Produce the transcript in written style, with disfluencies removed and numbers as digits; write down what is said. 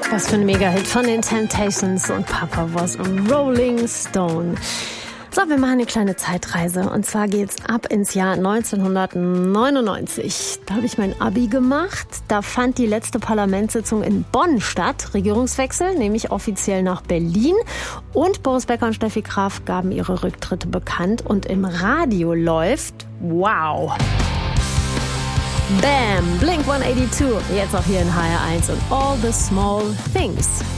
Was für ein Mega-Hit von den Temptations und Papa was a Rolling Stone. So, wir machen eine kleine Zeitreise und zwar geht's ab ins Jahr 1999. Da habe ich mein Abi gemacht. Da fand die letzte Parlamentssitzung in Bonn statt. Regierungswechsel, nämlich offiziell nach Berlin. Und Boris Becker und Steffi Graf gaben ihre Rücktritte bekannt. Und im Radio läuft, wow, Bam, Blink 182, jetzt auch hier in HR1 und All the Small Things.